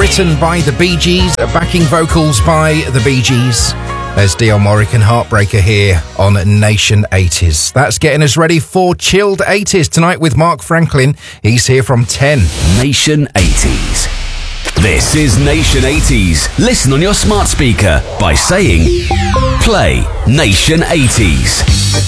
written by the Bee Gees, backing vocals by the Bee Gees. There's Dion Warwick and Heartbreaker here on Nation 80s. That's getting us ready for Chilled 80s tonight with Mark Franklin. He's here from 10. Nation 80s. This is Nation 80s. Listen on your smart speaker by saying, play Nation 80s.